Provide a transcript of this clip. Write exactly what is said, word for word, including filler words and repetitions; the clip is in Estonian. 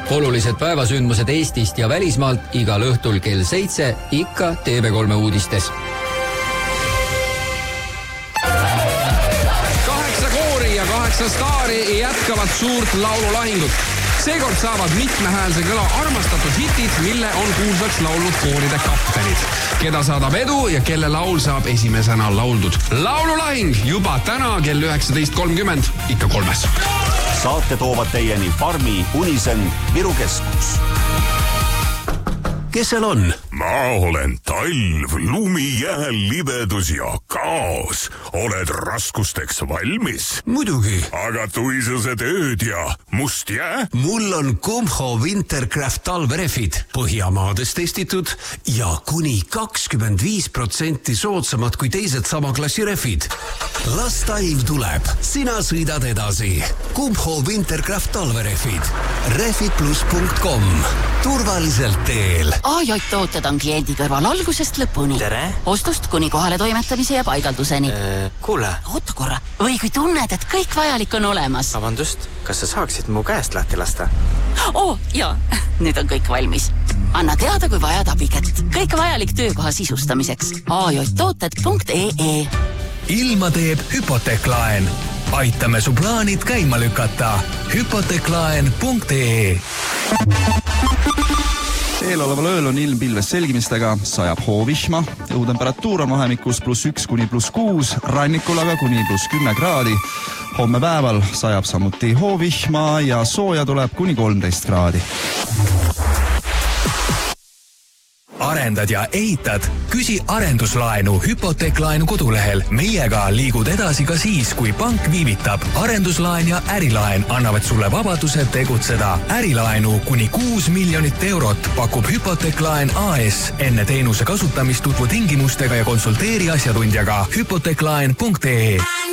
Olulised päevasündmused Eestist ja välismaalt igal õhtul kell seitse ikka T V kolme uudistes. Kaheksa koori ja kaheksa staari jätkavad suurt laululahingut. Seekord saavad mitmehäälse kõla armastatud hitid, mille on kuulsaks laulnud kooride kaptenid, keda saadab edu ja kelle laul saab esimesena lauldud. Laululahing juba täna kell üheksateist kolmkümmend ikka kolmes. Saate toovad teieni Farmi, Unisen, Viru Keskus. Kes seal on? Ma olen talv, lumi, jääl, libedus ja kaos. Oled raskusteks valmis? Muidugi. Aga tuisused ööd ja must jää? Mul on Kumho Wintercraft talverefid. Põhjamaades testitud ja kuni kakskümmend viis protsenti soodsamad kui teised sama klassi refid. Las talv tuleb. Sina sõidad edasi. Kumho Wintercraft talverefid. refid plus punkt com. Turvaliselt teel. A J tooted on kliendi kõrval algusest lõpuni. Tere! Ostust kuni kohale toimetamise ja paigalduseni. Äh, kuule. Oota korra. Või kui tunned, et kõik vajalik on olemas. Vabandust, kas sa saaksid mu käest lahti lasta? Oo, jaa. Nüüd on kõik valmis. Anna teada, kui vajad abikätt. Kõik vajalik töökoha sisustamiseks. A J tooted punkt E E. Ilma teeb hüpoteeklaen. Aitame su plaanid käima lükata. hüpoteeklaen punkt E E. Eeloleval ööl on ilm pilves selgimistega, sajab hoovihma, õhutemperatuur on vahemikus pluss üks kuni pluss kuus, rannikul aga kuni pluss kümme kraadi. Homme päeval sajab samuti hoovihma ja sooja tuleb kuni kolmteist kraadi. Arendad ja ehitad? Küsi arenduslaenu hüpoteeklaenu kodulehel. Meiega liigud edasi ka siis, kui pank viivitab. Arenduslaen ja ärilaen annavad sulle vabaduse tegutseda. Ärilaenu kuni kuus miljonit eurot pakub hüpoteeklaen A S. Enne teenuse kasutamist tutvu tingimustega ja konsulteeri asjatundjaga hüpoteeklaen punkt E E.